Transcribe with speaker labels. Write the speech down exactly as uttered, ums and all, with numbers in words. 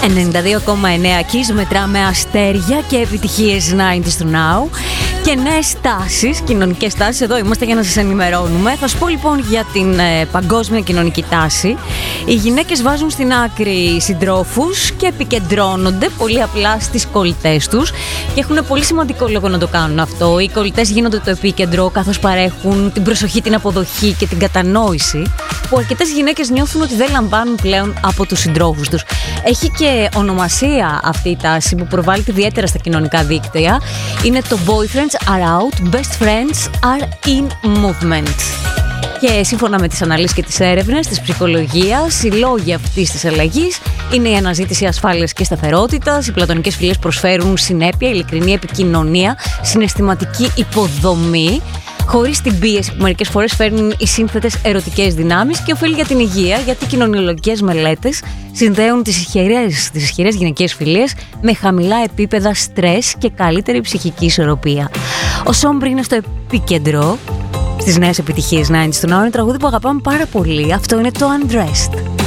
Speaker 1: ενενήντα δύο κόμμα εννέα Kiss μετράμε αστέρια και επιτυχίες ενενήντα του Now και νέες τάσεις, κοινωνικές τάσεις. Εδώ είμαστε για να σας ενημερώνουμε. Θα σου πω λοιπόν για την ε, παγκόσμια κοινωνική τάση. Οι γυναίκες βάζουν στην άκρη συντρόφους και επικεντρώνονται πολύ απλά στις κολλητές τους και έχουν πολύ σημαντικό λόγο να το κάνουν αυτό. Οι κολλητές γίνονται το επίκεντρο καθώς παρέχουν την προσοχή, την αποδοχή και την κατανόηση που αρκετές γυναίκες νιώθουν ότι δεν λαμβάνουν πλέον από τους συντρόφους τους. Έχει και ονομασία αυτή η τάση που προβάλλεται ιδιαίτερα στα κοινωνικά δίκτυα. Είναι το Boyfriends are out, Best Friends are in movement. Και σύμφωνα με τις αναλύσεις και τις έρευνες της ψυχολογίας, οι λόγοι αυτής της αλλαγής είναι η αναζήτηση ασφάλειας και σταθερότητας. Οι πλατωνικές φιλίες προσφέρουν συνέπεια, ειλικρινή επικοινωνία, συναισθηματική υποδομή, χωρίς την πίεση που μερικές φορές φέρνουν οι σύνθετες ερωτικές δυνάμεις, και ωφέλει για την υγεία, γιατί κοινωνιολογικές μελέτες συνδέουν τις ισχυρές, τις ισχυρές γυναικείες φιλίες με χαμηλά επίπεδα στρες και καλύτερη ψυχική ισορροπία. Ο Σόμπρι είναι στο επίκεντρο στις νέες επιτυχίες ενενήντα του Now. Είναι τραγούδι που αγαπάμε πάρα πολύ. Αυτό είναι το Undressed.